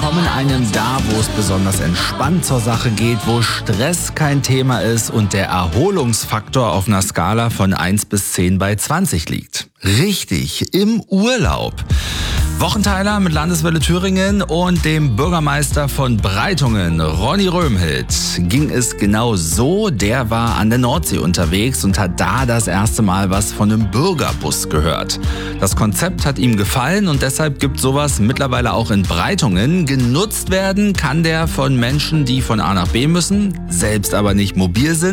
willkommen einem da, wo es besonders entspannt zur Sache geht, wo Stress kein Thema ist und der Erholungsfaktor auf einer Skala von 1 bis 10 bei 20 liegt. Richtig, im Urlaub. Wochenteiler mit Landeswelle Thüringen und dem Bürgermeister von Breitungen, Ronny Röhmhild, ging es genau so. Der war an der Nordsee unterwegs und hat da das erste Mal was von einem Bürgerbus gehört. Das Konzept hat ihm gefallen und deshalb gibt sowas mittlerweile auch in Breitungen. Genutzt werden kann der von Menschen, die von A nach B müssen, selbst aber nicht mobil sind.